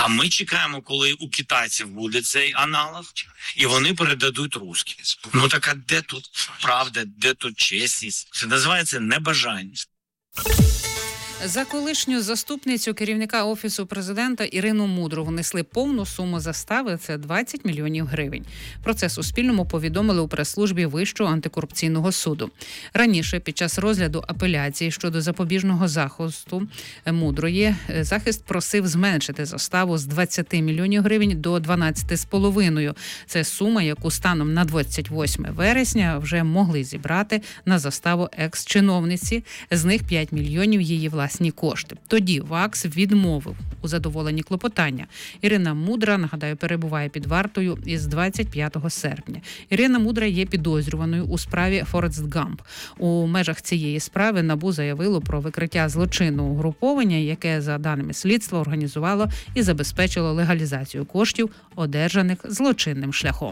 А ми чекаємо, коли у китайців буде цей аналог, і вони передадуть русські. Ну так а де тут правда, де тут чесність? Це називається небажання. За колишню заступницю керівника Офісу президента Ірину Мудру внесли повну суму застави – це 20 мільйонів гривень. Про це Суспільному повідомили у прес-службі Вищого антикорупційного суду. Раніше, під час розгляду апеляції щодо запобіжного захисту Мудрої, захист просив зменшити заставу з 20 мільйонів гривень до 12,5. Це сума, яку станом на 28 вересня вже могли зібрати на заставу екс-чиновниці. З них 5 мільйонів її власні кошти. Тоді ВАКС відмовив у задоволенні клопотання. Ірина Мудра, нагадаю, перебуває під вартою із 25 серпня. Ірина Мудра є підозрюваною у справі Форест Гамп. У межах цієї справи НАБУ заявило про викриття злочинного угруповання, яке, за даними слідства, організувало і забезпечило легалізацію коштів, одержаних злочинним шляхом.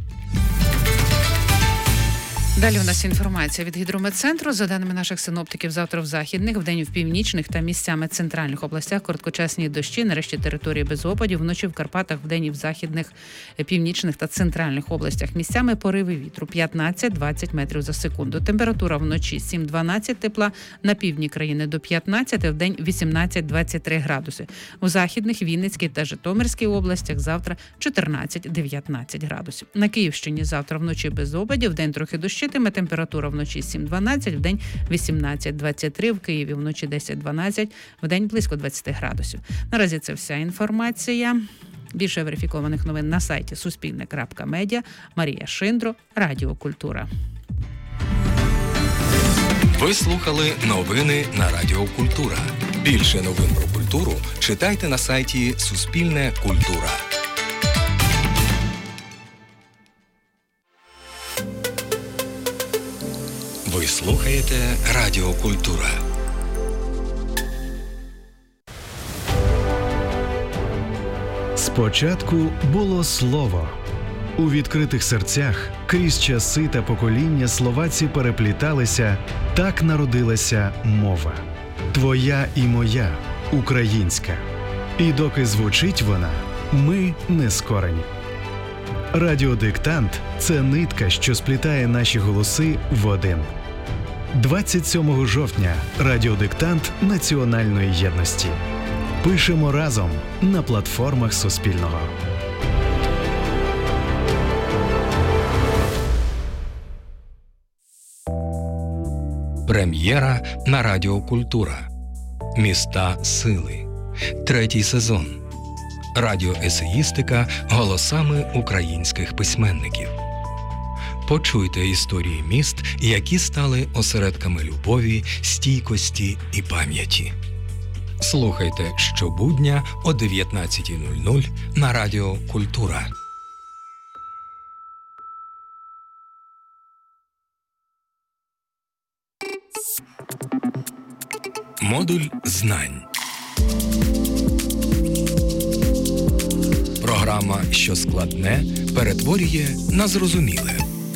Далі у нас інформація від Гідрометцентру. За даними наших синоптиків, завтра в західних, вдень в північних та місцями центральних областях короткочасні дощі, нарешті території без опадів, вночі в Карпатах, вдень і в західних, північних та центральних областях місцями пориви вітру 15-20 метрів за секунду. Температура вночі 7-12 тепла, на півдні країни до 15, вдень 18-23 градуси. У західних, Вінницькій та Житомирській областях завтра 14-19 градусів. На Київщині завтра вночі без опадів, вдень трохи дощі, температура вночі 7-12, вдень 18-23, в Києві вночі 10-12, вдень близько 20 градусів. Наразі це вся інформація. Більше верифікованих новин на сайті Суспільне.Медіа. Марія Шиндро, Радіо Культура. Ви слухали новини на Радіо Культура. Більше новин про культуру читайте на сайті Суспільне.Культура. Ви слухаєте Радіо Культура. Спочатку було слово. У відкритих серцях крізь часи та покоління словаці перепліталися, так народилася мова. Твоя і моя, українська. І доки звучить вона, ми не скорені. Радіодиктант – це нитка, що сплітає наші голоси в один. 27 жовтня – радіодиктант національної єдності. Пишемо разом на платформах Суспільного. Прем'єра на Радіо Культура. Міста сили. 3-й сезон. Радіоесеїстика голосами українських письменників. Почуйте історії міст, які стали осередками любові, стійкості і пам'яті. Слухайте щобудня о 19:00 на Радіо Культура. Модуль знань. Програма, що складне, перетворює на зрозуміле.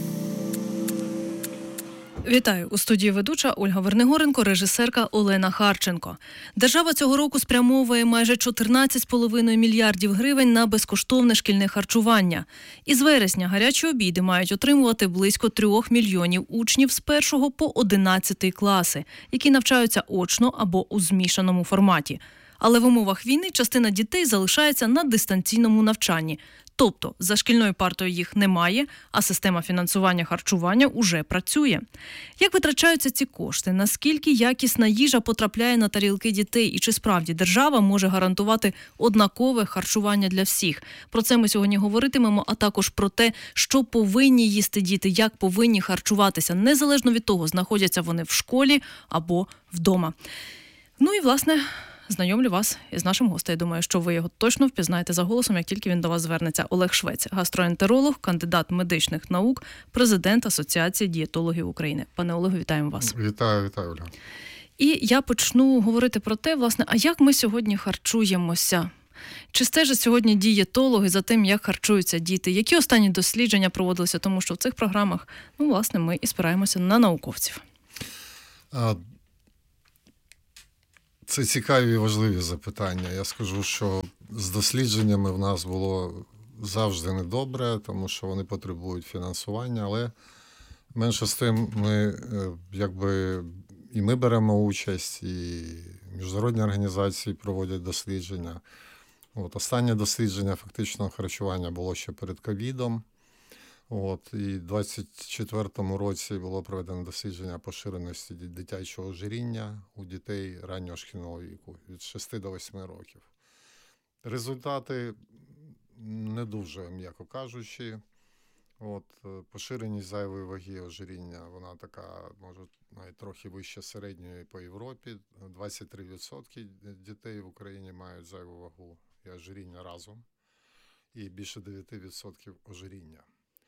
Вітаю! У студії ведуча Ольга Вернигоренко, режисерка Олена Харченко. Держава цього року спрямовує майже 14,5 мільярдів гривень на безкоштовне шкільне харчування. Із вересня гарячі обіди мають отримувати близько 3 мільйонів учнів з 1 по 11 класи, які навчаються очно або у змішаному форматі. Але в умовах війни частина дітей залишається на дистанційному навчанні. Тобто за шкільною партою їх немає, а система фінансування харчування уже працює. Як витрачаються ці кошти? Наскільки якісна їжа потрапляє на тарілки дітей? І чи справді держава може гарантувати однакове харчування для всіх? Про це ми сьогодні говоритимемо, а також про те, що повинні їсти діти, як повинні харчуватися, незалежно від того, знаходяться вони в школі або вдома. Ну і, власне, знайомлю вас із нашим гостем. Я думаю, що ви його точно впізнаєте за голосом, як тільки він до вас звернеться. Олег Швець, гастроентеролог, кандидат медичних наук, президент Асоціації дієтологів України. Пане Олегу, вітаємо вас. Вітаю, Оля. І я почну говорити про те, власне, а як ми сьогодні харчуємося? Чи стежать сьогодні дієтологи за тим, як харчуються діти? Які останні дослідження проводилися? Тому що в цих програмах, власне, ми і спираємося на науковців. Це цікаві і важливі запитання. Я скажу, що з дослідженнями в нас було завжди недобре, тому що вони потребують фінансування, але менше з тим ми беремо участь, і міжнародні організації проводять дослідження. Останнє дослідження фактичного харчування було ще перед ковідом. І в 2024 році було проведено дослідження поширеності дитячого ожиріння у дітей раннього шкільного віку від 6 до 8 років. Результати не дуже, м'яко кажучи. Поширеність зайвої ваги ожиріння, вона така, може, навіть трохи вище середньої по Європі. 23% дітей в Україні мають зайву вагу і ожиріння разом. І більше 9% ожиріння.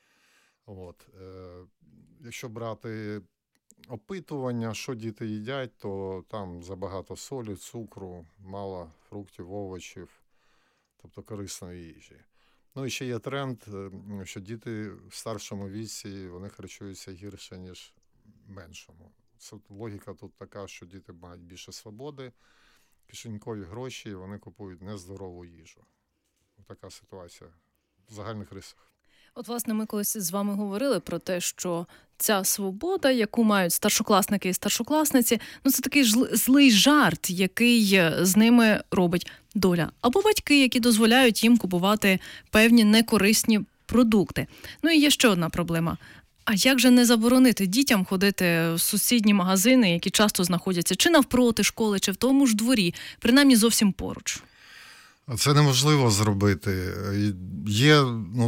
Якщо брати опитування, що діти їдять, то там забагато солі, цукру, мало фруктів, овочів, тобто корисної їжі. І ще є тренд, що діти в старшому віці, вони харчуються гірше, ніж в меншому. Логіка тут така, що діти мають більше свободи, кишенькові гроші, вони купують нездорову їжу. Така ситуація в загальних рисах. Власне, ми колись з вами говорили про те, що ця свобода, яку мають старшокласники і старшокласниці, це такий злий жарт, який з ними робить доля. Або батьки, які дозволяють їм купувати певні некорисні продукти. І є ще одна проблема. А як же не заборонити дітям ходити в сусідні магазини, які часто знаходяться чи навпроти школи, чи в тому ж дворі, принаймні зовсім поруч? Це неможливо зробити. Є,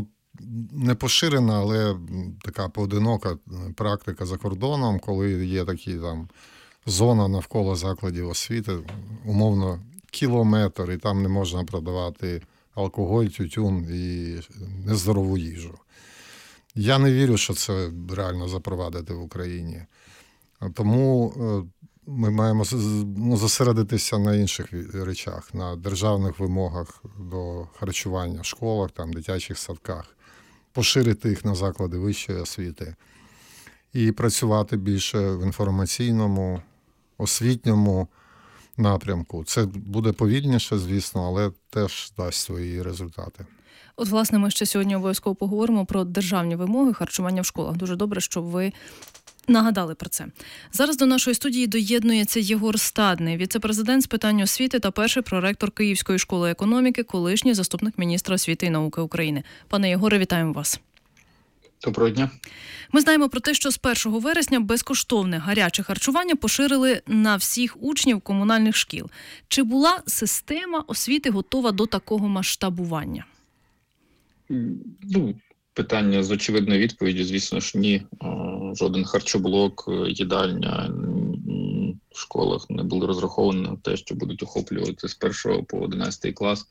не поширена, але така поодинока практика за кордоном, коли є такі там зона навколо закладів освіти, умовно кілометр, і там не можна продавати алкоголь, тютюн і нездорову їжу. Я не вірю, що це реально запровадити в Україні. Тому ми маємо зосередитися на інших речах, на державних вимогах до харчування в школах, там, дитячих садках, поширити їх на заклади вищої освіти і працювати більше в інформаційному, освітньому напрямку. Це буде повільніше, звісно, але теж дасть свої результати. Власне, ми ще сьогодні обов'язково поговоримо про державні вимоги харчування в школах. Дуже добре, що ви нагадали про це. Зараз до нашої студії доєднується Єгор Стадний, віце-президент з питань освіти та перший проректор Київської школи економіки, колишній заступник міністра освіти і науки України. Пане Єгоре, вітаємо вас. Доброго дня. Ми знаємо про те, що з 1 вересня безкоштовне гаряче харчування поширили на всіх учнів комунальних шкіл. Чи була система освіти готова до такого масштабування? Питання з очевидною відповіддю, звісно ж, ні. Жоден харчоблок, їдальня в школах не були розраховані на те, що будуть охоплювати з 1 по 11 клас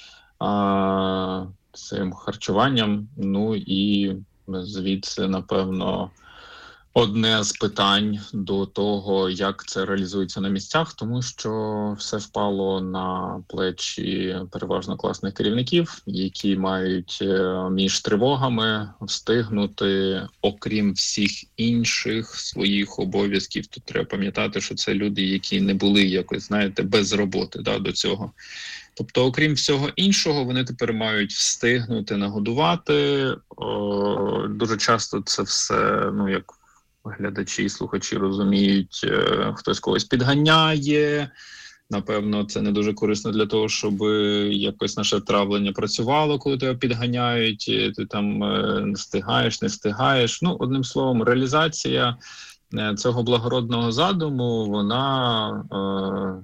цим харчуванням. І звідси, напевно, одне з питань до того, як це реалізується на місцях, тому що все впало на плечі переважно класних керівників, які мають між тривогами встигнути, окрім всіх інших своїх обов'язків. Тут треба пам'ятати, що це люди, які не були якось, без роботи до цього. Тобто, окрім всього іншого, вони тепер мають встигнути нагодувати. Дуже часто це все, як глядачі і слухачі розуміють, хтось когось підганяє. Напевно, це не дуже корисно для того, щоб якось наше травлення працювало, коли тебе підганяють, ти там не встигаєш. Одним словом, реалізація цього благородного задуму, вона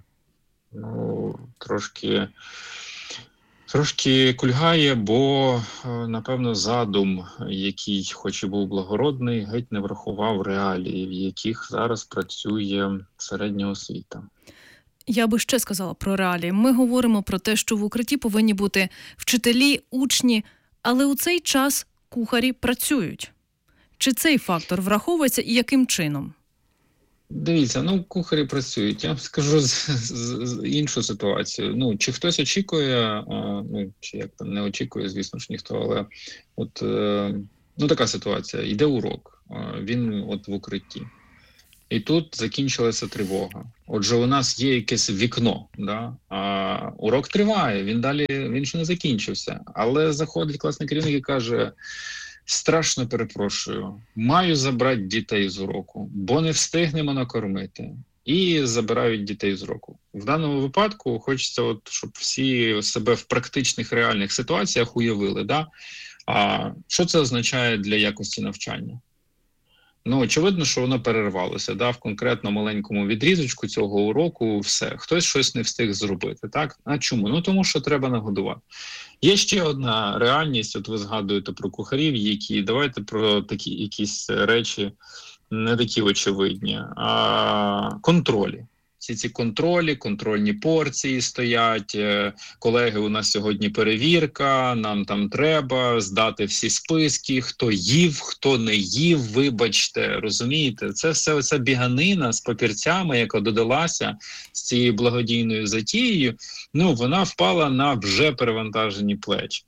трошки кульгає, бо, напевно, задум, який хоч і був благородний, геть не врахував реалії, в яких зараз працює середня освіта. Я би ще сказала про реалії. Ми говоримо про те, що в укритті повинні бути вчителі, учні, але у цей час кухарі працюють. Чи цей фактор враховується і яким чином? Дивіться, кухарі працюють. Я вам скажу з іншу ситуацію. Чи хтось очікує, чи як там не очікує, звісно ж ніхто, але така ситуація. Йде урок, він в укритті. І тут закінчилася тривога. Отже, у нас є якесь вікно, да? А урок триває, він ще не закінчився. Але заходить класний керівник і каже: страшно перепрошую, маю забрати дітей з уроку, бо не встигнемо накормити. І забирають дітей з уроку. В даному випадку хочеться, щоб всі себе в практичних реальних ситуаціях уявили. Да? А що це означає для якості навчання? Ну, очевидно, що воно перервалося, да, в конкретно маленькому відрізочку цього уроку все. Хтось щось не встиг зробити, так? А чому? Ну, тому що треба нагодувати. Є ще одна реальність, от ви згадуєте про кухарів, які, давайте про такі якісь речі не такі очевидні, а контролі. Всі ці контрольні порції стоять, колеги, у нас сьогодні перевірка, нам там треба здати всі списки, хто їв, хто не їв, вибачте, розумієте? Це все оця біганина з папірцями, яка додалася з цією благодійною затією, ну, вона впала на вже перевантажені плечі.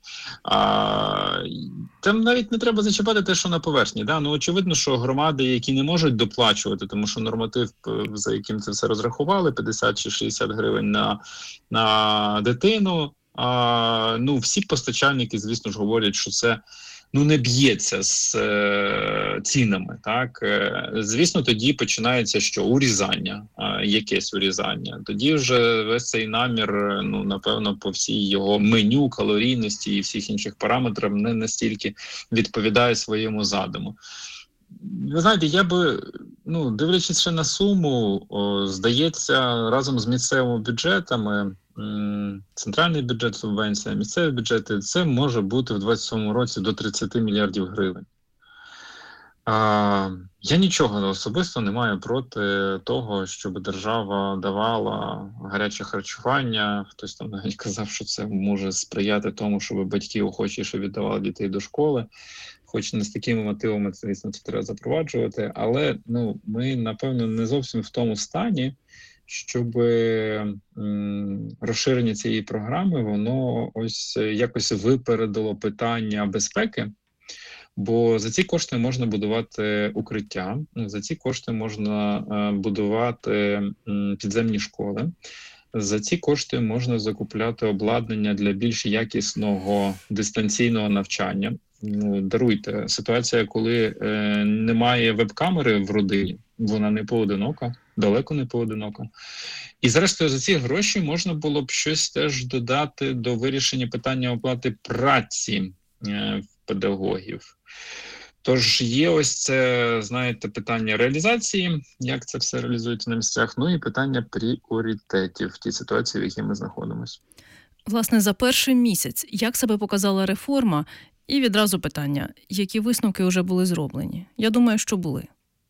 Там навіть не треба зачіпати те, що на поверхні. Да? Ну, очевидно, що громади, які не можуть доплачувати, тому що норматив, за яким це все розрахували, 50 чи 60 гривень на дитину, ну, всі постачальники, звісно ж, говорять, що це не б'ється з цінами. Так? Звісно, тоді починається що? Урізання, якесь урізання. Тоді вже весь цей намір, напевно, по всій його меню, калорійності і всіх інших параметрах не настільки відповідає своєму задуму. Ви знаєте, я би, дивлячись ще на суму, здається, разом з місцевими бюджетами, центральний бюджет, субвенція, місцеві бюджети, це може бути в 2027 році до 30 мільярдів гривень. Я нічого особисто не маю проти того, щоб держава давала гаряче харчування. Хтось там навіть казав, що це може сприяти тому, щоб батьки охочіше віддавали дітей до школи. Хоч не з такими мотивами, звісно, це треба запроваджувати, але ми, напевно, не зовсім в тому стані, щоб розширення цієї програми, воно ось якось випередило питання безпеки, бо за ці кошти можна будувати укриття, за ці кошти можна будувати підземні школи, за ці кошти можна закупляти обладнання для більш якісного дистанційного навчання. Даруйте, ситуація, коли немає веб-камери в родині, вона не поодинока, далеко не поодинока. І зрештою за ці гроші можна було б щось теж додати до вирішення питання оплати праці педагогів. Тож є ось це, знаєте, питання реалізації, як це все реалізується на місцях, і питання пріоритетів в тій ситуації, в якій ми знаходимося. Власне, за перший місяць, як себе показала реформа? І відразу питання, які висновки вже були зроблені? Я думаю, що були.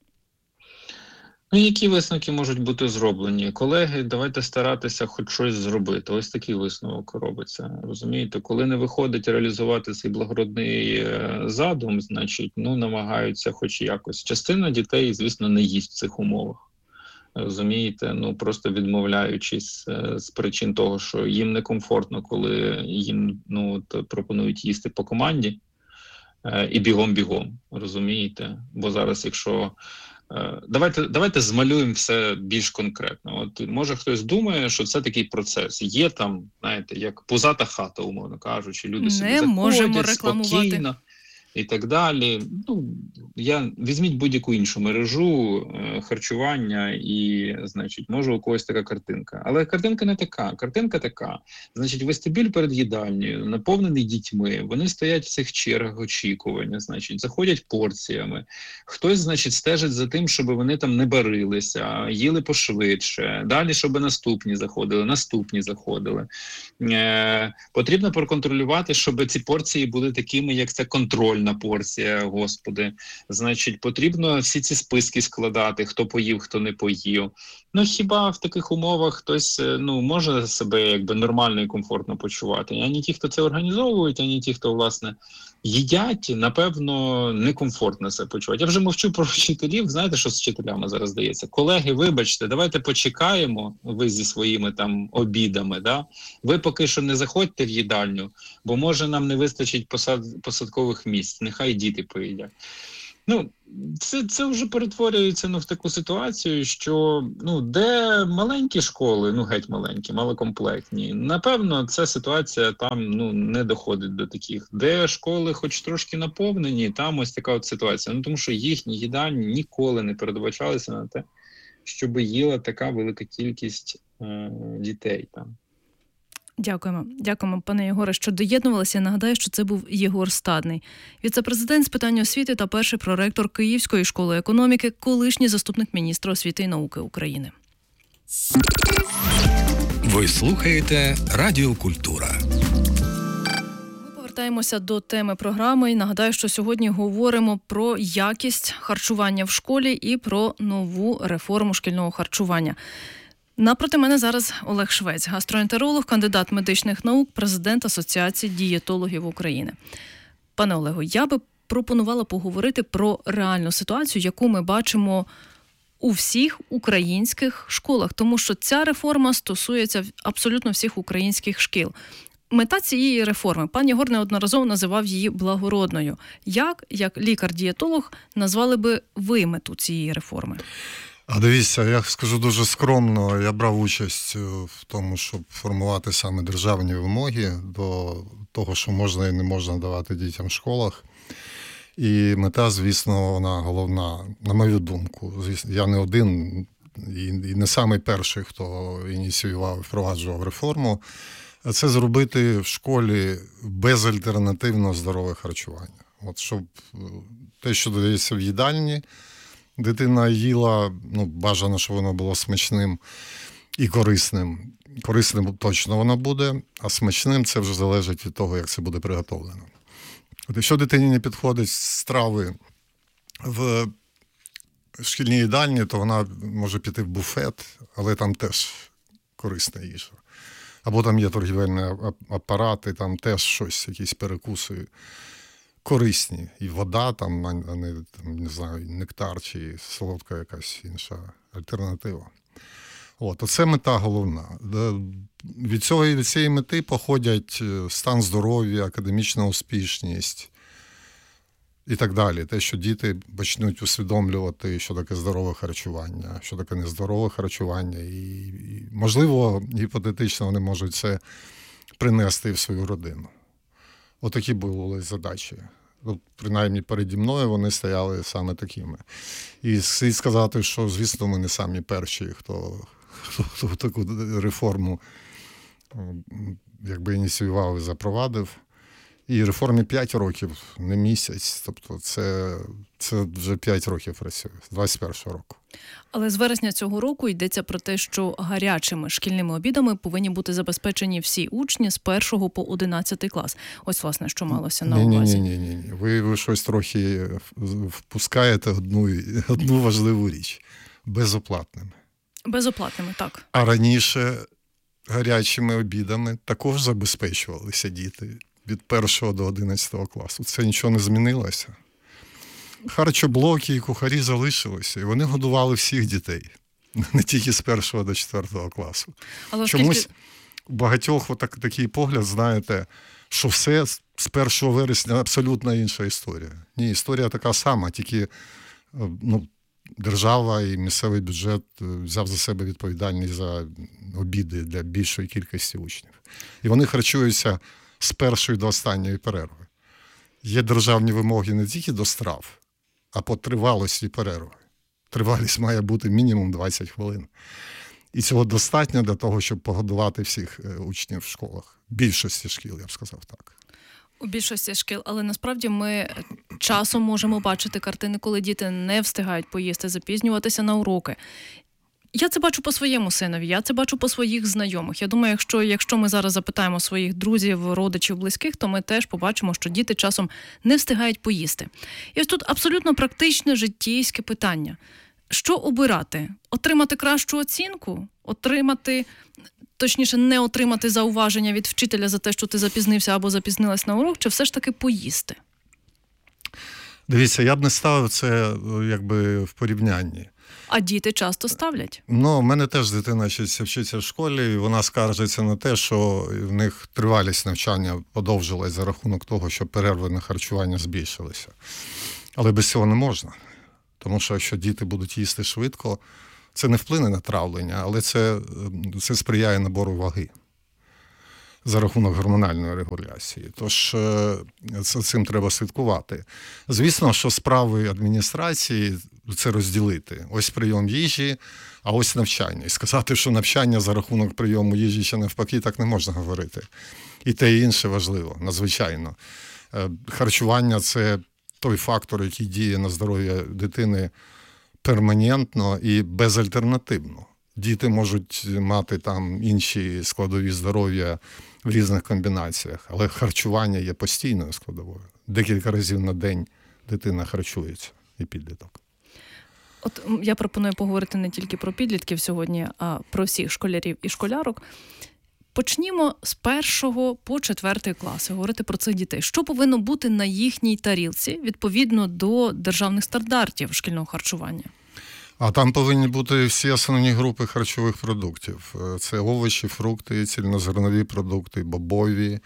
Які висновки можуть бути зроблені? Колеги, давайте старатися хоч щось зробити. Ось такий висновок робиться. Розумієте, коли не виходить реалізувати цей благородний задум, значить, намагаються хоч якось. Частина дітей, звісно, не їсть в цих умовах. Розумієте, просто відмовляючись з причин того, що їм некомфортно, коли їм пропонують їсти по команді і бігом-бігом, розумієте? Бо зараз, якщо... Давайте змалюємо все більш конкретно. От може хтось думає, що це такий процес. Є там, знаєте, як пузата хата, умовно кажучи, люди собі заходять спокійно і так далі. Візьміть будь-яку іншу мережу харчування і, значить, може у когось така картинка. Але картинка не така. Картинка така. Значить, вестибюль перед їдальнею, наповнений дітьми, вони стоять в цих чергах очікування, значить, заходять порціями. Хтось, значить, стежить за тим, щоб вони там не барилися, їли пошвидше. Далі, щоб наступні заходили. Потрібно проконтролювати, щоб ці порції були такими, як це контрольна порція, господи. Значить, потрібно всі ці списки складати, хто поїв, хто не поїв. Хіба в таких умовах хтось, може себе якби нормально і комфортно почувати? Ані ті, хто це організовують, ані ті, хто, власне, їдять, напевно, некомфортно себе почувати. Я вже мовчу про вчителів. Знаєте, що з вчителями зараз здається? Колеги, вибачте, давайте почекаємо, ви зі своїми там обідами, да? Ви поки що не заходьте в їдальню, бо може нам не вистачить посадкових місць, нехай діти поїдять. Це вже перетворюється в таку ситуацію, що де маленькі школи, геть маленькі, малокомплектні, напевно, ця ситуація там не доходить до таких. Де школи хоч трошки наповнені, там ось така от ситуація. Тому що їхні їдальні ніколи не передбачалися на те, щоб їла така велика кількість дітей там. Дякуємо, пане Єгоре, що доєднувалися. Нагадаю, що це був Єгор Стадний, віце-президент з питань освіти та перший проректор Київської школи економіки, колишній заступник міністра освіти і науки України. Ви слухаєте Радіо Культура. Ми повертаємося до теми програми і нагадаю, що сьогодні говоримо про якість харчування в школі і про нову реформу шкільного харчування. Напроти мене зараз Олег Швець, гастроентеролог, кандидат медичних наук, президент Асоціації дієтологів України. Пане Олегу, я би пропонувала поговорити про реальну ситуацію, яку ми бачимо у всіх українських школах, тому що ця реформа стосується абсолютно всіх українських шкіл. Мета цієї реформи, пан Єгор неодноразово називав її благородною. Як лікар-дієтолог, назвали би ви мету цієї реформи? А дивіться, я скажу дуже скромно, я брав участь в тому, щоб формувати саме державні вимоги до того, що можна і не можна давати дітям в школах. І мета, звісно, вона головна, на мою думку. Звісно, я не один і не самий перший, хто ініціював і впроваджував реформу. Це зробити в школі безальтернативно здорове харчування. От щоб те, що дається в їдальні, дитина їла, бажано, щоб воно було смачним і корисним. Корисним точно воно буде, а смачним це вже залежить від того, як це буде приготовлено. От якщо дитині не підходить страви в шкільній їдальні, то вона може піти в буфет, але там теж корисна їжа. Або там є торгівельні апарати, там теж щось, якісь перекуси корисні. І вода, там, а не знаю, нектар чи солодка якась інша альтернатива. Оце мета головна. Від цієї мети походять стан здоров'я, академічна успішність і так далі. Те, що діти почнуть усвідомлювати, що таке здорове харчування, що таке нездорове харчування. І можливо, гіпотетично вони можуть це принести в свою родину. Отакі були задачі. Принаймні переді мною вони стояли саме такими. І слід сказати, що, звісно, ми не самі перші, хто таку реформу ініціював і запровадив. І реформі 5 років, не місяць. Тобто це вже 5 років працює, з 21-го року. Але з вересня цього року йдеться про те, що гарячими шкільними обідами повинні бути забезпечені всі учні з 1 по 11 клас. Ось, власне, що малося на увазі. Ні. Ви щось трохи впускаєте одну важливу річ. Безоплатними. Безоплатними, так. А раніше гарячими обідами також забезпечувалися діти від 1 до 11 класу. Це нічого не змінилося. Харчоблоки і кухарі залишилися, і вони годували всіх дітей, не тільки з 1 до 4 класу. Але чомусь у багатьох такий погляд, знаєте, що все з 1 вересня абсолютно інша історія. Ні, історія така сама, тільки держава і місцевий бюджет взяв за себе відповідальність за обіди для більшої кількості учнів. І вони харчуються з першої до останньої перерви. Є державні вимоги не тільки до страв, а по тривалості перерви. Тривалість має бути мінімум 20 хвилин. І цього достатньо для того, щоб погодувати всіх учнів в школах. Більшості шкіл, я б сказав так. У більшості шкіл, але насправді ми часом можемо бачити картини, коли діти не встигають поїсти, запізнюватися на уроки. Я це бачу по своєму синові, я це бачу по своїх знайомих. Я думаю, якщо ми зараз запитаємо своїх друзів, родичів, близьких, то ми теж побачимо, що діти часом не встигають поїсти. І ось тут абсолютно практичне життєйське питання. Що обирати? Отримати кращу оцінку? Точніше, не отримати зауваження від вчителя за те, що ти запізнився або запізнилась на урок, чи все ж таки поїсти? Дивіться, я б не ставив це в порівнянні. А діти часто ставлять. В мене теж дитина вчиться в школі, і вона скаржиться на те, що в них тривалість навчання подовжилась за рахунок того, що перерви на харчування збільшилися. Але без цього не можна. Тому що якщо діти будуть їсти швидко, це не вплине на травлення, але це сприяє набору ваги за рахунок гормональної регуляції. Тож цим треба слідкувати. Звісно, що справи адміністрації це розділити. Ось прийом їжі, а ось навчання. І сказати, що навчання за рахунок прийому їжі чи навпаки, так не можна говорити. І те, і інше важливо, надзвичайно. Харчування – це той фактор, який діє на здоров'я дитини перманентно і безальтернативно. Діти можуть мати там інші складові здоров'я в різних комбінаціях, але харчування є постійною складовою. Декілька разів на день дитина харчується і підліток. От я пропоную поговорити не тільки про підлітків сьогодні, а про всіх школярів і школярок. Почнімо з 1 по 4 класи, говорити про цих дітей. Що повинно бути на їхній тарілці відповідно до державних стандартів шкільного харчування? А там повинні бути всі основні групи харчових продуктів. Це овочі, фрукти, цільнозернові продукти, бобові,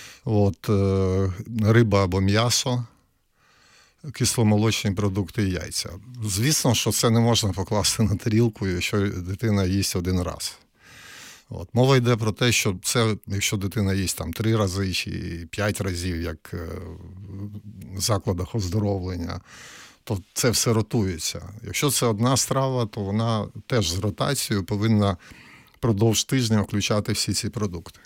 риба або м'ясо, кисломолочні продукти і яйця. Звісно, що це не можна покласти на тарілку, якщо дитина їсть один раз. Мова йде про те, що це, якщо дитина їсть там 3 рази чи 5 разів, як в закладах оздоровлення, то це все ротується. Якщо це одна страва, то вона теж з ротацією повинна впродовж тижня включати всі ці продукти.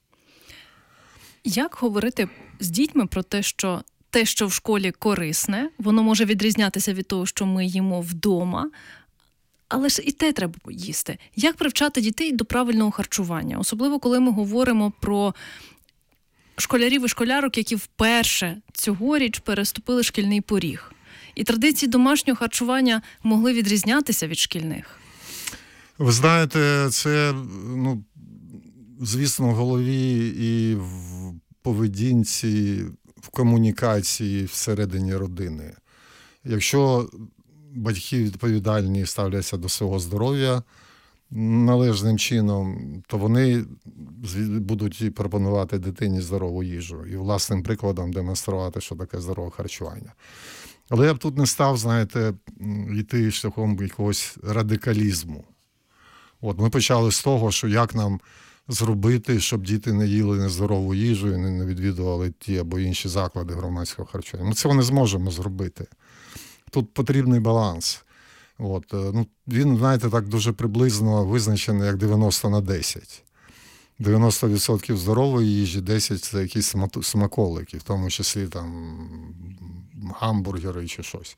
Як говорити з дітьми про те, що в школі корисне, воно може відрізнятися від того, що ми їмо вдома, але ж і те треба їсти. Як привчати дітей до правильного харчування? Особливо, коли ми говоримо про школярів і школярок, які вперше цьогоріч переступили шкільний поріг. І традиції домашнього харчування могли відрізнятися від шкільних. Ви знаєте, це, звісно, в голові і в поведінці, в комунікації всередині родини. Якщо батьки відповідальні ставляться до свого здоров'я належним чином, то вони будуть і пропонувати дитині здорову їжу і власним прикладом демонструвати, що таке здорове харчування. Але я б тут не став, знаєте, йти шляхом якогось радикалізму. Ми почали з того, що як нам зробити, щоб діти не їли нездорову їжу і не відвідували ті або інші заклади громадського харчування. Ми цього не зможемо зробити. Тут потрібний баланс. Він, знаєте, так дуже приблизно визначений як 90/10. 90% здорової їжі, 10% це якісь смаколики, в тому числі там гамбургери чи щось.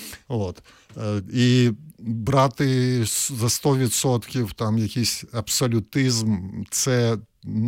І брати за 100% там якийсь абсолютизм, це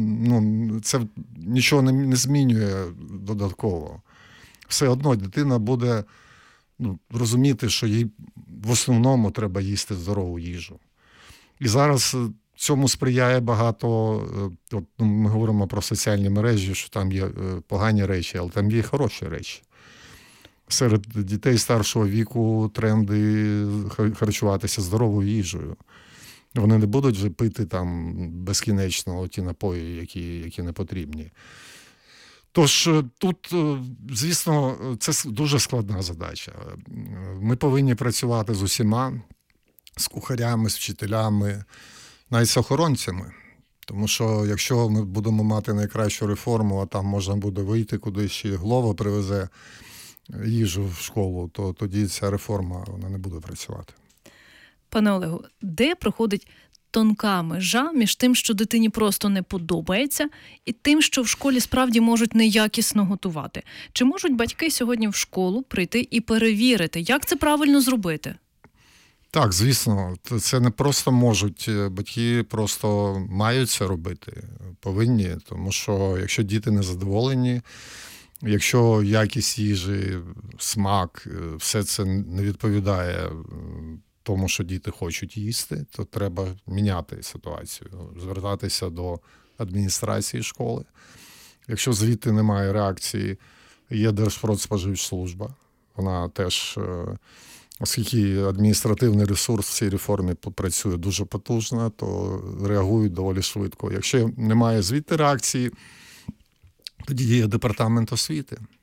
нічого не змінює додатково. Все одно дитина буде розуміти, що їй в основному треба їсти здорову їжу. І зараз цьому сприяє багато, ми говоримо про соціальні мережі, що там є погані речі, але там є хороші речі. Серед дітей старшого віку тренди харчуватися здоровою їжею. Вони не будуть вже пити там безкінечно ті напої, які не потрібні. Тож тут, звісно, це дуже складна задача. Ми повинні працювати з усіма, з кухарями, з вчителями, навіть з охоронцями. Тому що якщо ми будемо мати найкращу реформу, а там можна буде вийти кудись, ще Глова привезе їжу в школу, то тоді ця реформа вона не буде працювати. Пане Олегу, де проходить тонка межа між тим, що дитині просто не подобається, і тим, що в школі справді можуть неякісно готувати? Чи можуть батьки сьогодні в школу прийти і перевірити, як це правильно зробити? Так, звісно, це не просто можуть, батьки просто мають це робити, повинні, тому що якщо діти не задоволені, якщо якість їжі, смак, все це не відповідає тому, що діти хочуть їсти, то треба міняти ситуацію, звертатися до адміністрації школи. Якщо звідти немає реакції, є Держпродспоживслужба, вона теж, оскільки адміністративний ресурс в цій реформі працює дуже потужно, то реагують доволі швидко. Якщо немає звідти реакції, тоді є департамент освіти.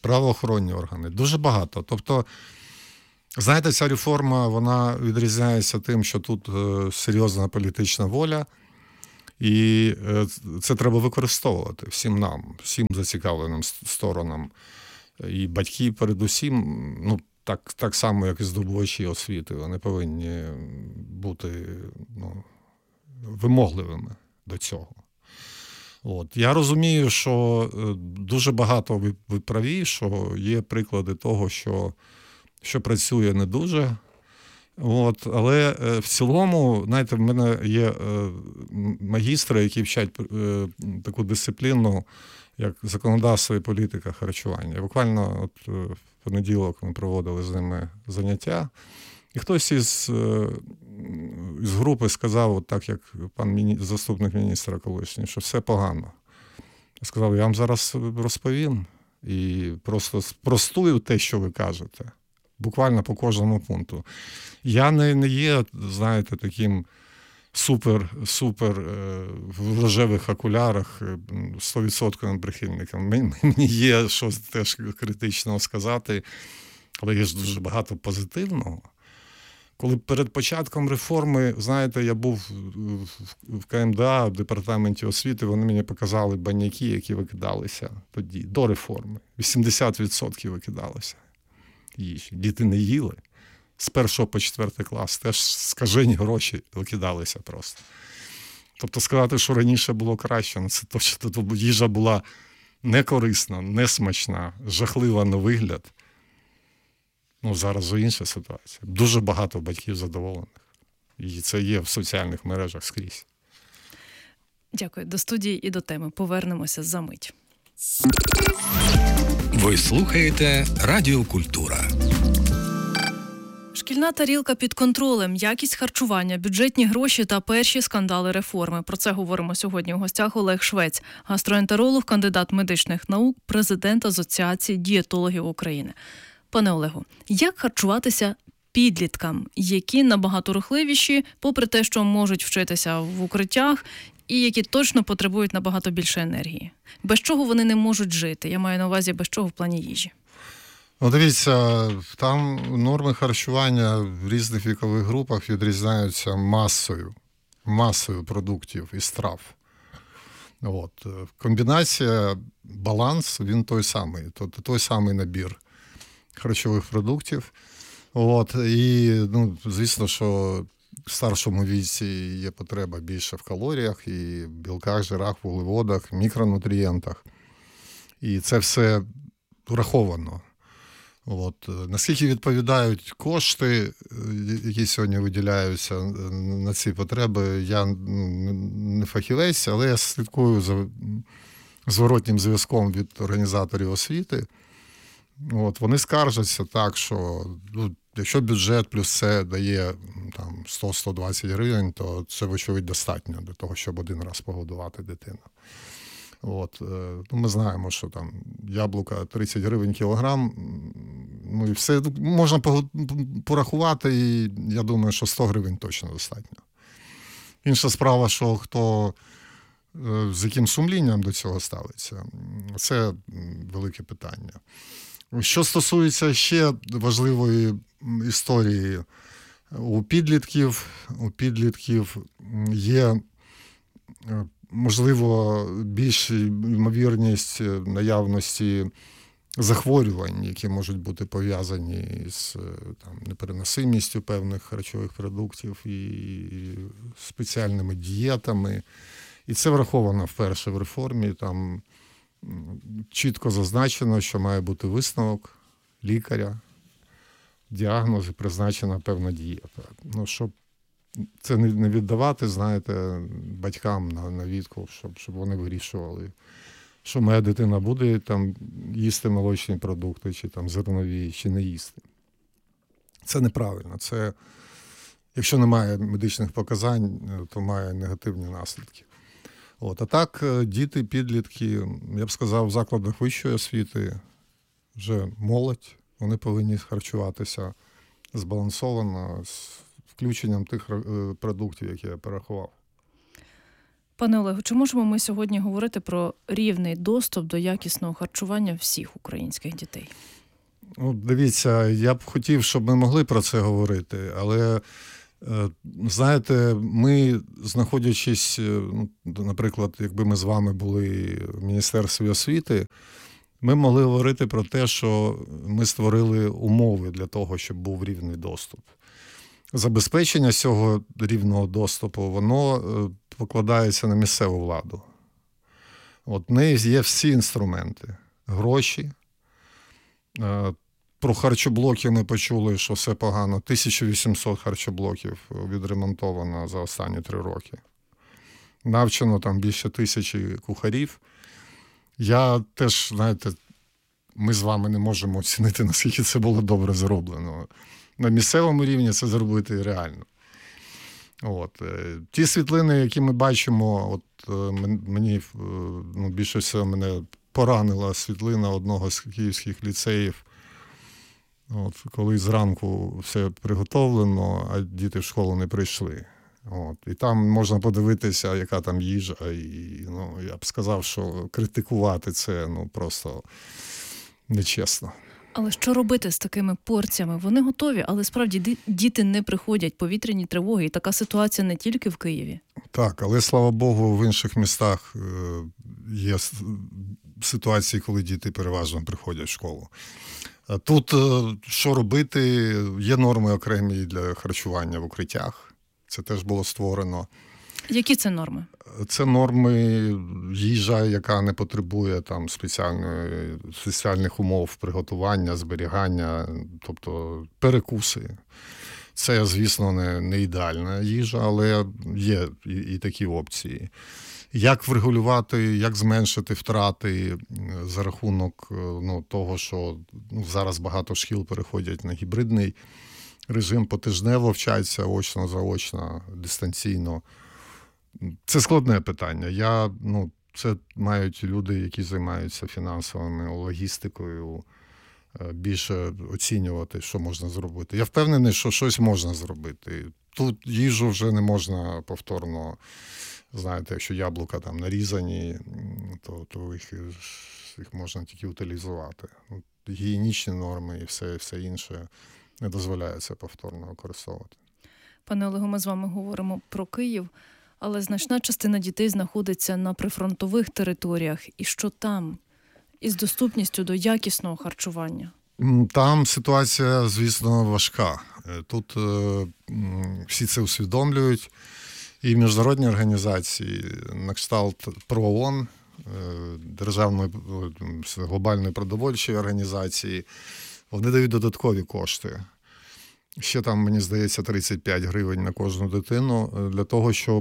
правоохоронні органи. Дуже багато. Тобто, знаєте, ця реформа, вона відрізняється тим, що тут серйозна політична воля, і це треба використовувати всім нам, всім зацікавленим сторонам. І батьки передусім, так само, як і здобувачі освіти, вони повинні бути вимогливими до цього. Я розумію, що дуже багато ви праві, що є приклади того, що працює не дуже. Але в цілому, знаєте, в мене є магістри, які вчать таку дисципліну, як законодавство і політика харчування. І буквально в понеділок ми проводили з ними заняття, і хтось із групи сказав, так як пан заступник міністра колишній, що все погано. Я сказав, я вам зараз розповім і просто спростую те, що ви кажете. Буквально по кожному пункту. Я не є, знаєте, таким супер в рожевих окулярах 100% прихильником. Мені є щось теж критичного сказати, але є ж дуже багато позитивного. Коли перед початком реформи, знаєте, я був в КМДА, в департаменті освіти, вони мені показали баняки, які викидалися тоді, до реформи. 80% викидалося їжі. Діти не їли. З 1 по 4 клас теж скажені гроші викидалися просто. Тобто сказати, що раніше було краще, це точно, їжа була некорисна, несмачна, жахлива на вигляд. Зараз інша ситуація. Дуже багато батьків задоволених. І це є в соціальних мережах скрізь. Дякую. До студії і до теми. Повернемося за мить. Ви слухаєте Радіо Культура. Шкільна тарілка під контролем, якість харчування, бюджетні гроші та перші скандали реформи. Про це говоримо сьогодні у гостях Олег Швець, гастроентеролог, кандидат медичних наук, президент Асоціації дієтологів України. Пане Олегу, як харчуватися підліткам, які набагато рухливіші, попри те, що можуть вчитися в укриттях, і які точно потребують набагато більше енергії? Без чого вони не можуть жити? Я маю на увазі, без чого в плані їжі. Дивіться, там норми харчування в різних вікових групах відрізняються масою продуктів і страв. Комбінація, баланс, він той самий набір харчових продуктів. І, звісно, що в старшому віці є потреба більше в калоріях, і в білках, жирах, вуглеводах, мікронутрієнтах. І це все враховано. Наскільки відповідають кошти, які сьогодні виділяються на ці потреби, я не фахівець, але я слідкую за зворотнім зв'язком від організаторів освіти. Вони скаржаться так, що якщо бюджет плюс це дає 100-120 гривень, то це, вочевидь, достатньо для того, щоб один раз погодувати дитину. Ми знаємо, що там яблука 30 гривень кілограм, і все можна порахувати, і я думаю, що 100 гривень точно достатньо. Інша справа, що хто з яким сумлінням до цього ставиться, це велике питання. Що стосується ще важливої історії, у підлітків є, можливо, більша ймовірність наявності захворювань, які можуть бути пов'язані з непереносимістю певних харчових продуктів і спеціальними дієтами. І це враховано вперше в реформі. Там чітко зазначено, що має бути висновок лікаря, діагноз і призначена певна дієта. Щоб це не віддавати, знаєте, батькам на відкуп, щоб вони вирішували, що моя дитина буде їсти молочні продукти, чи зернові, чи не їсти. Це неправильно. Це, якщо немає медичних показань, то має негативні наслідки. А так, діти, підлітки, я б сказав, в закладах вищої освіти, вже молодь, вони повинні харчуватися збалансовано, з включенням тих продуктів, які я перерахував. Пане Олегу, чи можемо ми сьогодні говорити про рівний доступ до якісного харчування всіх українських дітей? Дивіться, я б хотів, щоб ми могли про це говорити, але, знаєте, ми, знаходячись, наприклад, якби ми з вами були в Міністерстві освіти, ми могли говорити про те, що ми створили умови для того, щоб був рівний доступ. Забезпечення цього рівного доступу, воно покладається на місцеву владу. В неї є всі інструменти. Гроші. Про харчоблоки ми почули, що все погано. 1800 харчоблоків відремонтовано за останні 3 роки. Навчено там більше 1000 кухарів. Я теж, знаєте, ми з вами не можемо оцінити, наскільки це було добре зроблено. На місцевому рівні це зробити реально. Ті світлини, які ми бачимо, мені більше всього мене поранила світлина одного з київських ліцеїв, коли зранку все приготовлено, а діти в школу не прийшли. І там можна подивитися, яка там їжа, і я б сказав, що критикувати це просто нечесно. Але що робити з такими порціями? Вони готові, але справді діти не приходять, повітряні тривоги, і така ситуація не тільки в Києві. Так, але, слава Богу, в інших містах є ситуації, коли діти переважно приходять в школу. Тут що робити? Є норми окремі для харчування в укриттях. Це теж було створено. Які це норми? Це норми їжа, яка не потребує там спеціальних умов приготування, зберігання, тобто перекуси. Це, звісно, не ідеальна їжа, але є і такі опції. Як врегулювати, як зменшити втрати за рахунок того, що зараз багато шкіл переходять на гібридний режим, потижнево вчаться, очно-заочно, дистанційно. Це складне питання. Це мають люди, які займаються фінансовими, логістикою, більше оцінювати, що можна зробити. Я впевнений, що щось можна зробити. Тут їжу вже не можна повторно, знаєте, якщо яблука там нарізані, то їх можна тільки утилізувати. Гігієнічні норми і все інше не дозволяється повторно використовувати. Пане Олегу, ми з вами говоримо про Київ, але значна частина дітей знаходиться на прифронтових територіях. І що там із доступністю до якісного харчування? Там ситуація, звісно, важка. Тут всі це усвідомлюють. І міжнародні організації, на кшталт ПРООН, Державної глобальної продовольчої організації, вони дають додаткові кошти. Ще там, мені здається, 35 гривень на кожну дитину для того, щоб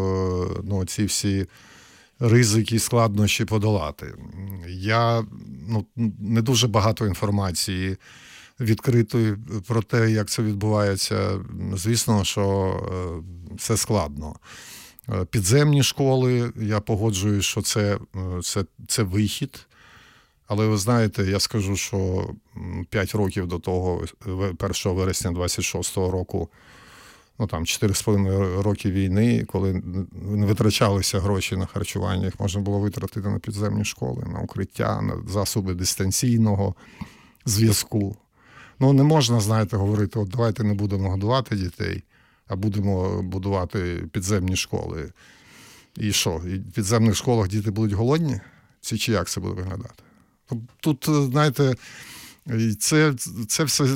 ці всі ризики і складнощі подолати. Я не дуже багато інформації відкритої про те, як це відбувається. Звісно, що це складно. Підземні школи, я погоджуюсь, що це вихід. Але ви знаєте, я скажу, що 5 років до того, 1 вересня 26-го року, там 4,5 роки війни, коли не витрачалися гроші на харчування, їх можна було витратити на підземні школи, на укриття, на засоби дистанційного зв'язку. Не можна, знаєте, говорити, давайте не будемо годувати дітей, а будемо будувати підземні школи. І що, і в підземних школах діти будуть голодні? Чи як це буде виглядати? Тут, знаєте, це все,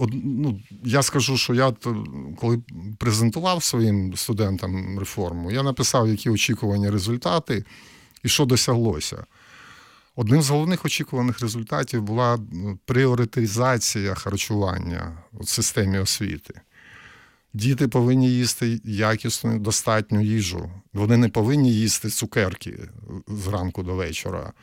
я скажу, що я, коли презентував своїм студентам реформу, я написав, які очікувані результати і що досяглося. Одним з головних очікуваних результатів була пріоритизація харчування в системі освіти. Діти повинні їсти якісну, достатню їжу. Вони не повинні їсти цукерки зранку до вечора.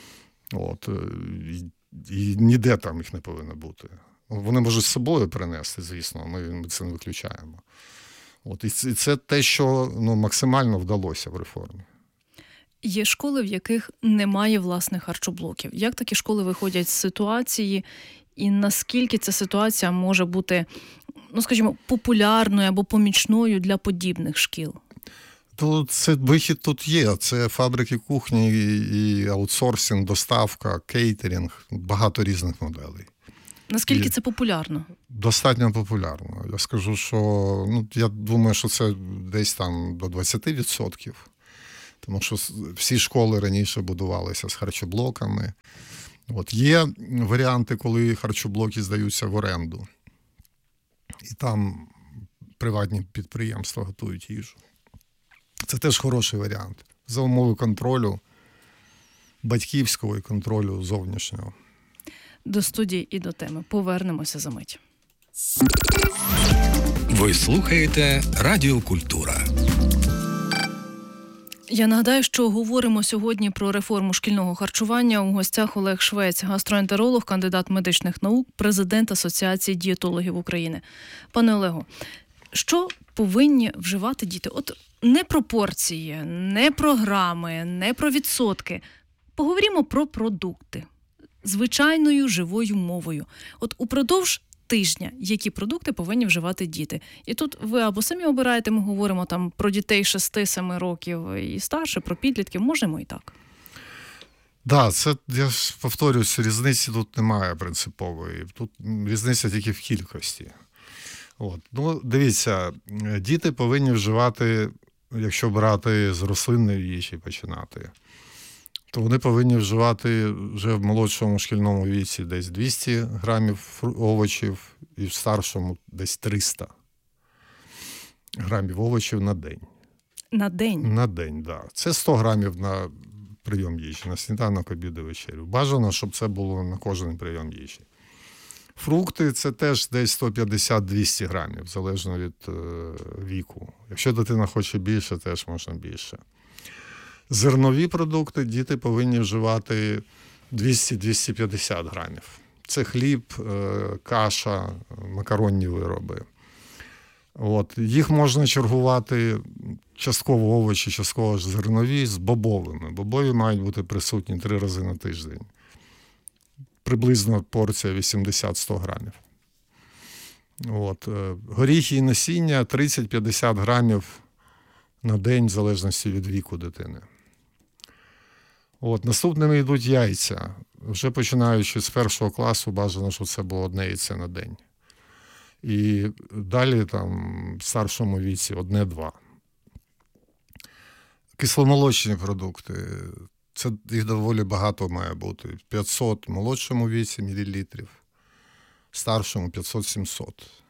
І ніде там їх не повинно бути. Вони можуть з собою принести, звісно, ми це не виключаємо. І це те, що максимально вдалося в реформі. Є школи, в яких немає власних харчоблоків. Як такі школи виходять з ситуації, і наскільки ця ситуація може бути, скажімо, популярною або помічною для подібних шкіл? То це вихід тут є. Це фабрики кухні і аутсорсинг, доставка, кейтерінг, багато різних моделей. Наскільки це популярно? Достатньо популярно. Я скажу, що я думаю, що це десь там до 20%. Тому що всі школи раніше будувалися з харчоблоками. Є варіанти, коли харчоблоки здаються в оренду. І там приватні підприємства готують їжу. Це теж хороший варіант. За умови контролю, батьківського і контролю зовнішнього. До студії і до теми. Повернемося за мить. Ви слухаєте Радіо Культура. Я нагадаю, що говоримо сьогодні про реформу шкільного харчування. У гостях Олег Швець, гастроентеролог, кандидат медичних наук, президент Асоціації дієтологів України. Пане Олегу, що повинні вживати діти? От не про порції, не про грами, не про відсотки. Поговоримо про продукти. Звичайною живою мовою. От упродовж тижня, які продукти повинні вживати діти. І тут ви або самі обираєте, ми говоримо там про дітей 6-7 років і старше, про підлітків, можемо і так. Так, це, я ж повторюсь, різниці тут немає принципової. Тут різниця тільки в кількості. Дивіться, діти повинні вживати, якщо брати з рослинної їжі починати, то вони повинні вживати вже в молодшому шкільному віці десь 200 грамів овочів і в старшому десь 300 грамів овочів на день. На день? На день, так. Да. Це 100 грамів на прийом їжі, на сніданок, обід і вечерю. Бажано, щоб це було на кожен прийом їжі. Фрукти – це теж десь 150-200 грамів, залежно від віку. Якщо дитина хоче більше, теж можна більше. Зернові продукти діти повинні вживати 200-250 грамів. Це хліб, каша, макаронні вироби. Їх можна чергувати частково овочі, частково зернові з бобовими. Бобові мають бути присутні 3 рази на тиждень. Приблизно порція 80-100 грамів. Горіхи і насіння 30-50 грамів на день, в залежності від віку дитини. Наступними йдуть яйця. Вже починаючи з 1 класу, бажано, щоб це було 1 яйце на день. І далі там в старшому віці 1-2. Кисломолочні продукти. Це їх доволі багато має бути. 500 в молодшому віці мілілітрів, в старшому 500-700.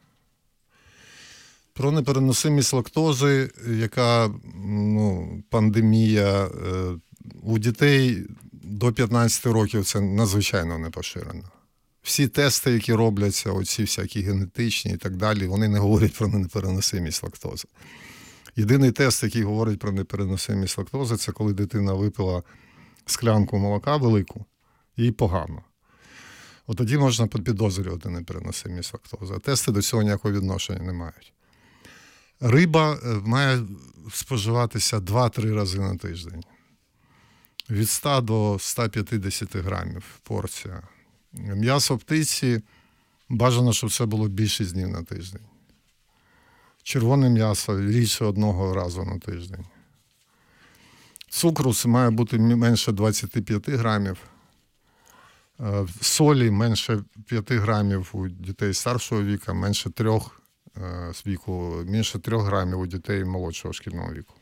Про непереносимість лактози, яка пандемія у дітей до 15 років, це надзвичайно не поширено. Всі тести, які робляться, оці всякі генетичні і так далі, вони не говорять про непереносимість лактози. Єдиний тест, який говорить про непереносимість лактози, це коли дитина випила склянку молока велику, їй погано. Тоді можна підозрювати непереносимість лактози. А тести до цього ніякого відношення не мають. Риба має споживатися 2-3 рази на тиждень. Від 100 до 150 грамів порція. М'ясо птиці бажано, щоб це було більшість днів на тиждень. Червоне м'ясо рідше 1 разу на тиждень. Цукру має бути менше 25 грамів. Солі менше 5 грамів у дітей старшого віку, менше 3 з віку, менше 3 грамів у дітей молодшого шкільного віку.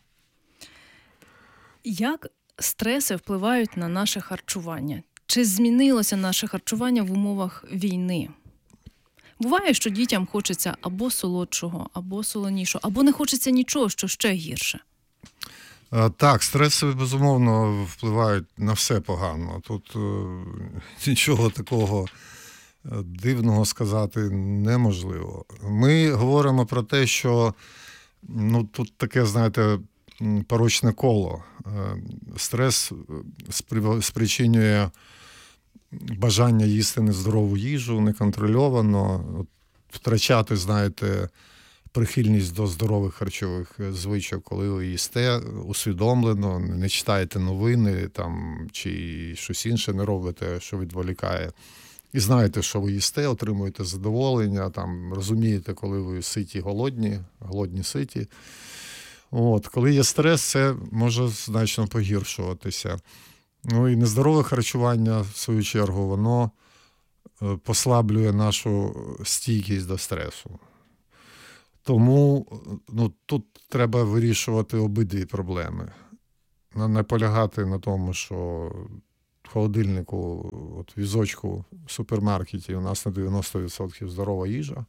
Як стреси впливають на наше харчування? Чи змінилося наше харчування в умовах війни? Буває, що дітям хочеться або солодшого, або солонішого, або не хочеться нічого, що ще гірше. Так, стреси, безумовно, впливають на все погано. Тут нічого такого дивного сказати неможливо. Ми говоримо про те, що тут таке, знаєте, порочне коло. Стрес спричинює бажання їсти нездорову їжу, неконтрольовано, втрачати, знаєте, прихильність до здорових харчових звичок, коли ви їсте усвідомлено, не читаєте новини чи щось інше не робите, що відволікає. І знаєте, що ви їсте, отримуєте задоволення, розумієте, коли ви ситі, голодні ситі. Коли є стрес, це може значно погіршуватися. Ну і нездорове харчування, в свою чергу, воно послаблює нашу стійкість до стресу. Тому тут треба вирішувати обидві проблеми. Не полягати на тому, що в холодильнику, візочку в супермаркеті у нас на 90% здорова їжа.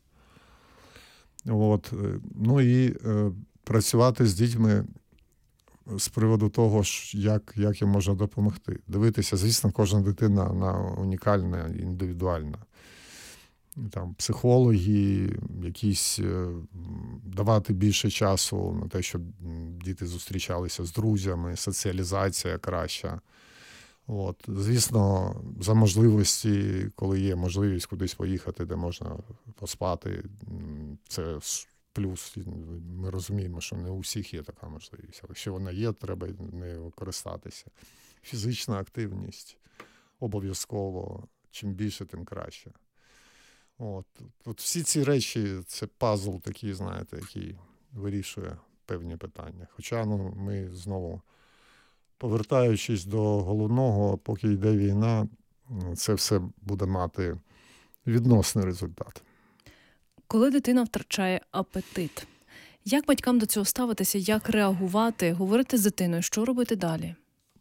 Ну і працювати з дітьми з приводу того, як їм можна допомогти. Дивитися, звісно, кожна дитина вона унікальна, індивідуальна. Там психологи, якісь давати більше часу на те, щоб діти зустрічалися з друзями, соціалізація краща. Звісно, за можливості, коли є можливість кудись поїхати, де можна поспати, це плюс. Ми розуміємо, що не у всіх є така можливість. Але якщо вона є, треба нею користатися. Фізична активність обов'язково. Чим більше, тим краще. Всі ці речі – це пазл такий, знаєте, який вирішує певні питання. Хоча ми знову, повертаючись до головного, поки йде війна, це все буде мати відносний результат. Коли дитина втрачає апетит, як батькам до цього ставитися, як реагувати, говорити з дитиною, що робити далі?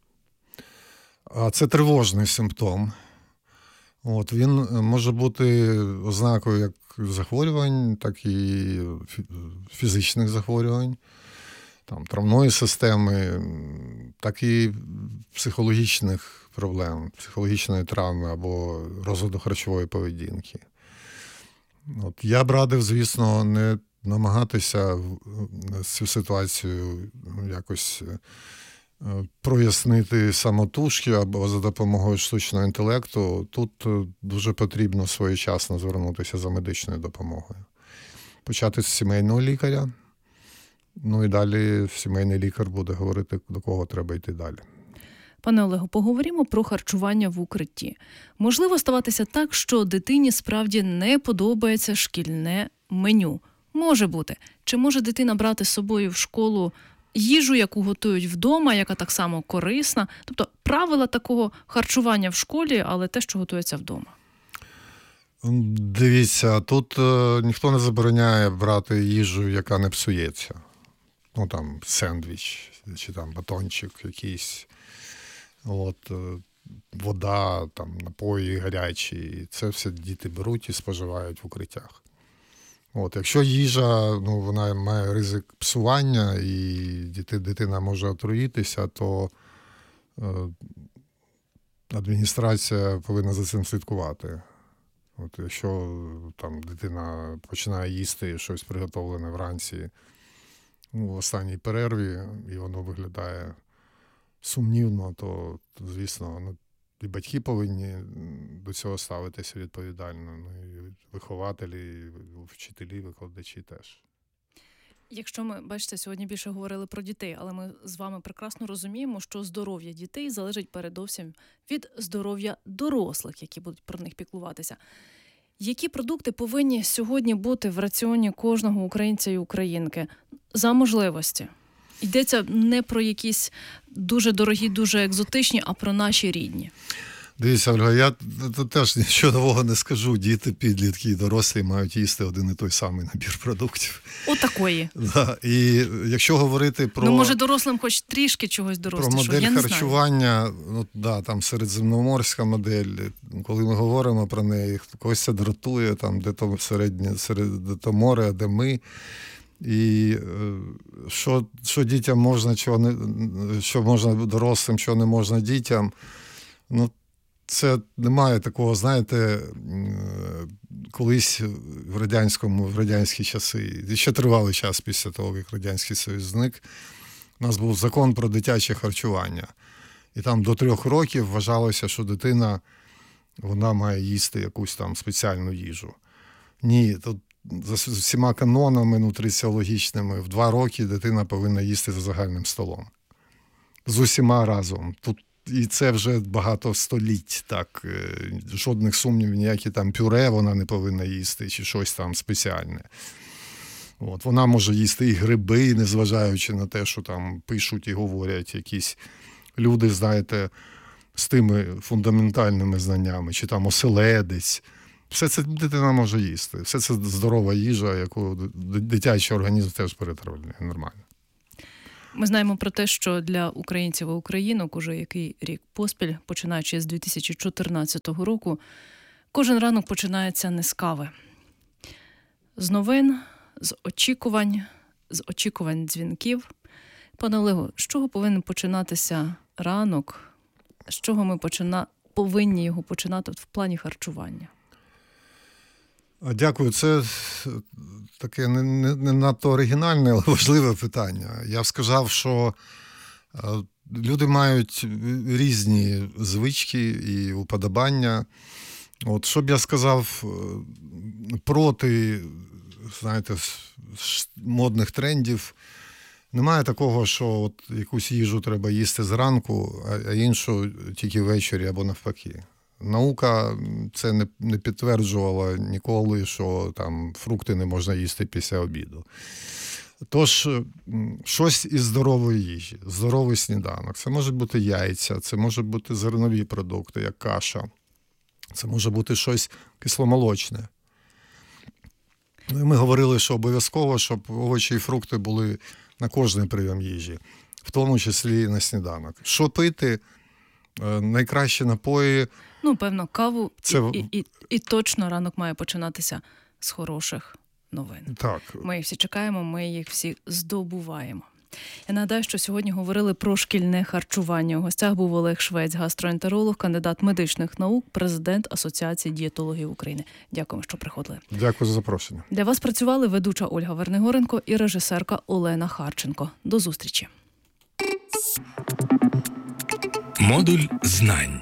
Це тривожний симптом. Він може бути ознакою як захворювань, так і фізичних захворювань, травної системи, так і психологічних проблем, психологічної травми або розладу харчової поведінки. Я б радив, звісно, не намагатися цю ситуацію якось прояснити самотужки або за допомогою штучного інтелекту. Тут дуже потрібно своєчасно звернутися за медичною допомогою. Почати з сімейного лікаря, і далі сімейний лікар буде говорити, до кого треба йти далі. Пане Олегу, поговоримо про харчування в укритті. Можливо ставатися так, що дитині справді не подобається шкільне меню. Може бути. Чи може дитина брати з собою в школу їжу, яку готують вдома, яка так само корисна? Тобто правила такого харчування в школі, але те, що готується вдома. Дивіться, тут ніхто не забороняє брати їжу, яка не псується. Сендвіч чи батончик якийсь. Вода, напої гарячі. Це все діти беруть і споживають в укриттях. Якщо їжа, вона має ризик псування і дитина може отруїтися, то адміністрація повинна за цим слідкувати. Якщо дитина починає їсти щось приготовлене вранці в останній перерві, і воно виглядає сумнівно, то, звісно, і батьки повинні до цього ставитися відповідально, і вихователі, і вчителі, викладачі теж. Якщо ми, бачите, сьогодні більше говорили про дітей, але ми з вами прекрасно розуміємо, що здоров'я дітей залежить передовсім від здоров'я дорослих, які будуть про них піклуватися. Які продукти повинні сьогодні бути в раціоні кожного українця і українки за можливості? Йдеться не про якісь дуже дорогі, дуже екзотичні, а про наші рідні. Дивіться, Ольга, я тут теж нічого нового не скажу. Діти, підлітки і дорослі мають їсти один і той самий набір продуктів. Отакої. Да. І якщо говорити про... може дорослим хоч трішки чогось дорослішого, про модель харчування, середземноморська модель, коли ми говоримо про неї, когось це дратує, де то де то море, а де ми. І що дітям можна, що можна дорослим, що не можна дітям, це немає такого, знаєте, колись в радянські часи, і ще тривалий час після того, як Радянський Союз зник, у нас був закон про дитяче харчування. І там до 3 років вважалося, що дитина, вона має їсти якусь спеціальну їжу. Ні, тут за всіма канонами нутриціологічними в 2 роки дитина повинна їсти за загальним столом. З усіма разом. І це вже багато століть, так. Жодних сумнівів, ніякі пюре вона не повинна їсти, чи щось спеціальне. От, вона може їсти і гриби, незважаючи на те, що там пишуть і говорять якісь люди, знаєте, з тими фундаментальними знаннями, чи там оселедець. Все це дитина може їсти. Все це здорова їжа, яку дитячий організм теж перетравлює нормально. Ми знаємо про те, що для українців і українок уже який рік поспіль, починаючи з 2014 року, кожен ранок починається не з кави. З новин, з очікувань дзвінків. Пане Олегу, з чого повинен починатися ранок? З чого ми повинні його починати в плані харчування? Дякую. Це таке не надто оригінальне, але важливе питання. Я б сказав, що люди мають різні звички і уподобання. От, що б я сказав проти, знаєте, модних трендів, немає такого, що от якусь їжу треба їсти зранку, а іншу тільки ввечері або навпаки. Наука це не підтверджувала ніколи, що там фрукти не можна їсти після обіду. Тож, щось із здорової їжі, здоровий сніданок. Це можуть бути яйця, це можуть бути зернові продукти, як каша. Це може бути щось кисломолочне. Ми говорили, що обов'язково, щоб овочі і фрукти були на кожний прийом їжі, в тому числі і на сніданок. Що пити? Найкращі напої. Певно, каву це... і точно ранок має починатися з хороших новин. Так. Ми їх всі чекаємо, ми їх всі здобуваємо. Я нагадаю, що сьогодні говорили про шкільне харчування. У гостях був Олег Швець, гастроентеролог, кандидат медичних наук, президент Асоціації дієтологів України. Дякуємо, що приходили. Дякую за запрошення. Для вас працювали ведуча Ольга Вернигоренко і режисерка Олена Харченко. До зустрічі. Модуль знань.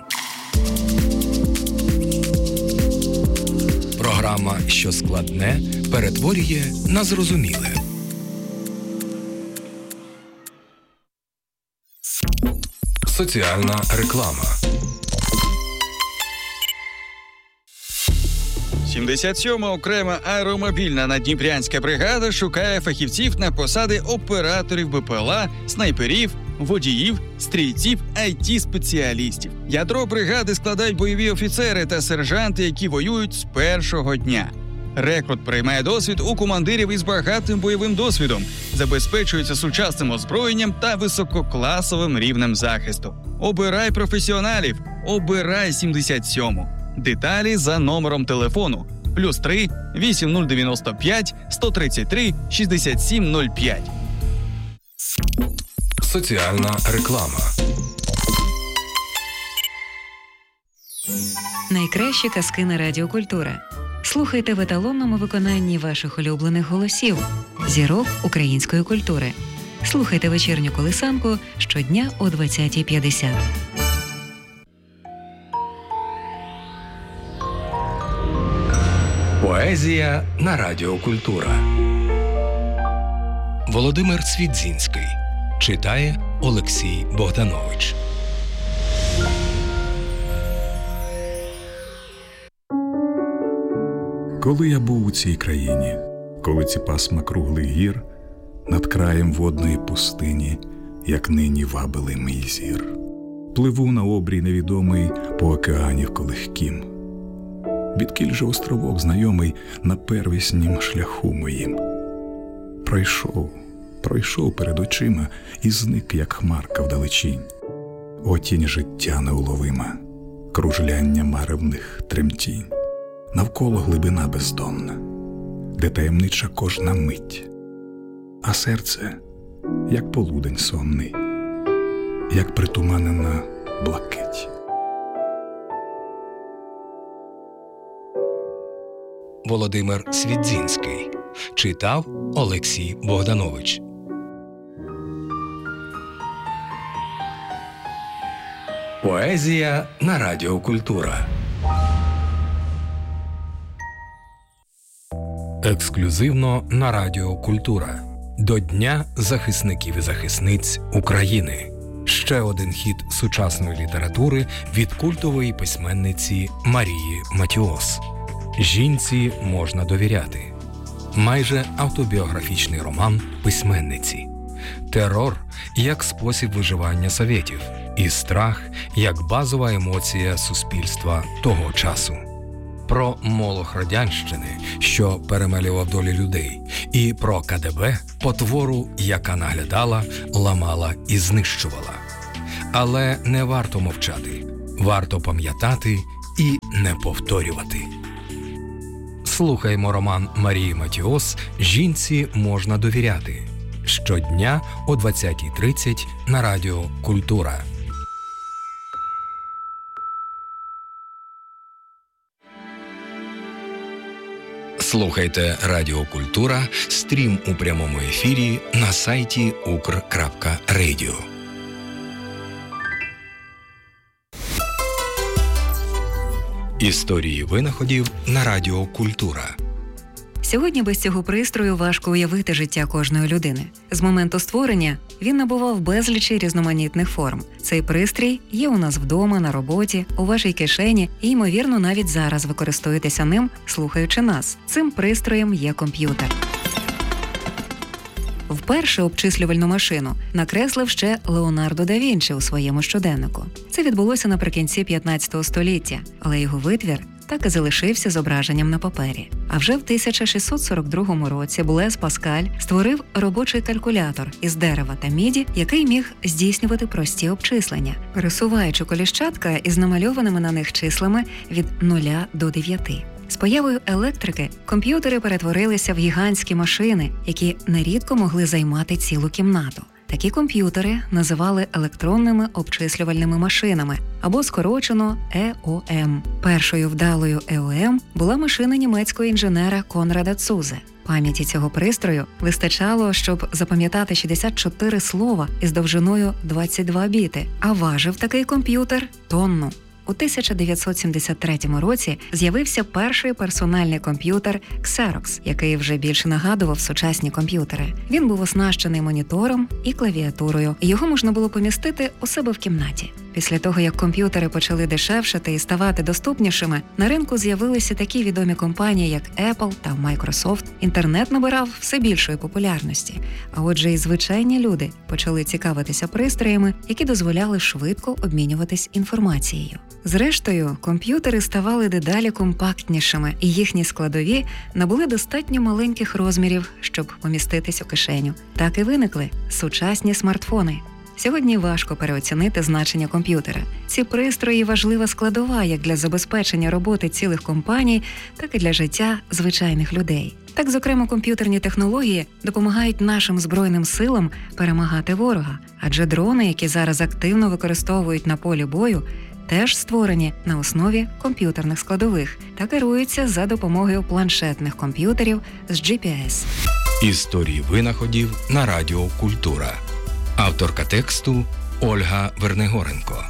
Програма, що складне, перетворює на зрозуміле. Соціальна реклама. 77-ма окрема аеромобільна наддніпрянська бригада шукає фахівців на посади операторів БПЛА, снайперів, водіїв, стрільців, IT-спеціалістів. Ядро бригади складають бойові офіцери та сержанти, які воюють з першого дня. Рекрут приймає досвід у командирів із багатим бойовим досвідом, забезпечується сучасним озброєнням та висококласовим рівнем захисту. Обирай професіоналів, обирай 77-му. Деталі за номером телефону +3 8095 133 6705. Соціальна реклама. Найкращі казки на Радіо Культура. Слухайте в еталонному виконанні ваших улюблених голосів. Зірок української культури. Слухайте вечірню колисанку щодня о 20:50. Поезія на Радіо Культура. Володимир Цвідзінський. Читає Олексій Богданович. Коли я був у цій країні, коли ці пасма круглих гір над краєм водної пустині, як нині вабили мій зір, пливу на обрій невідомий по океанів колихкім. Відкіль же островок знайомий на первіснім шляху моїм. Пройшов перед очима і зник, як хмарка вдалечінь. О тінь життя неуловима, кружляння маревних тремтінь. Навколо глибина бездонна, де таємнича кожна мить. А серце, як полудень сонний, як притуманена блакить. Володимир Цвідзінський. Читав Олексій Богданович. Поезія на Радіо Культура. Ексклюзивно на Радіо Культура. До Дня захисників і захисниць України. Ще один хіт сучасної літератури від культової письменниці Марії Матіос. Жінці можна довіряти. майже автобіографічний роман письменниці. Терор як спосіб виживання совєтів і страх як базова емоція суспільства того часу. Про молох радянщини, що перемелював долі людей, і про КДБ, потвору, яка наглядала, ламала і знищувала. Але не варто мовчати, варто пам'ятати і не повторювати. Слухаймо роман Марії Матіос «Жінці можна довіряти» щодня о 20:30 на Радіо Культура. Слухайте Радіо Культура, стрім у прямому ефірі на сайті ukr.radio. Історії винаходів на Радіо Культура. Сьогодні без цього пристрою важко уявити життя кожної людини. З моменту створення він набував безлічі різноманітних форм. Цей пристрій є у нас вдома, на роботі, у вашій кишені і, ймовірно, навіть зараз ви користуєтеся ним, слухаючи нас. Цим пристроєм є комп'ютер. Вперше обчислювальну машину накреслив ще Леонардо да Вінчі у своєму щоденнику. Це відбулося наприкінці 15 століття, але його витвір так і залишився зображенням на папері. А вже в 1642 році Блез Паскаль створив робочий калькулятор із дерева та міді, який міг здійснювати прості обчислення, пересуваючи коліщатка із намальованими на них числами від 0 до 9. З появою електрики комп'ютери перетворилися в гігантські машини, які нерідко могли займати цілу кімнату. Такі комп'ютери називали електронними обчислювальними машинами, або скорочено ЕОМ. Першою вдалою ЕОМ була машина німецького інженера Конрада Цузе. Пам'яті цього пристрою вистачало, щоб запам'ятати 64 слова із довжиною 22 біти, а важив такий комп'ютер тонну. У 1973 році з'явився перший персональний комп'ютер Xerox, який вже більше нагадував сучасні комп'ютери. Він був оснащений монітором і клавіатурою, і його можна було помістити у себе в кімнаті. Після того, як комп'ютери почали дешевшати і ставати доступнішими, на ринку з'явилися такі відомі компанії, як Apple та Microsoft. Інтернет набирав все більшої популярності. А отже, і звичайні люди почали цікавитися пристроями, які дозволяли швидко обмінюватись інформацією. Зрештою, комп'ютери ставали дедалі компактнішими, і їхні складові набули достатньо маленьких розмірів, щоб поміститись у кишеню. Так і виникли сучасні смартфони. Сьогодні важко переоцінити значення комп'ютера. Ці пристрої – важлива складова як для забезпечення роботи цілих компаній, так і для життя звичайних людей. Так, зокрема, комп'ютерні технології допомагають нашим Збройним силам перемагати ворога. Адже дрони, які зараз активно використовують на полі бою, теж створені на основі комп'ютерних складових та керуються за допомогою планшетних комп'ютерів з GPS. Історії винаходів на Радіо Культура. Авторка тексту Ольга Вернегоренко.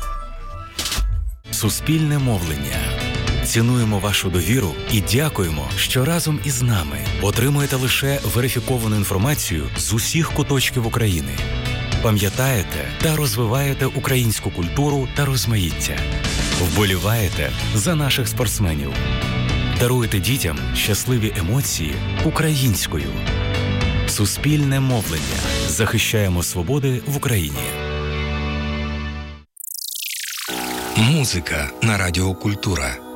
Суспільне мовлення. Цінуємо вашу довіру і дякуємо, що разом із нами отримуєте лише верифіковану інформацію з усіх куточків України. Пам'ятаєте та розвиваєте українську культуру та розмаїття. Вболіваєте за наших спортсменів. Даруєте дітям щасливі емоції українською. Суспільне мовлення. Захищаємо свободи в Україні. Музика на Радіо Культура.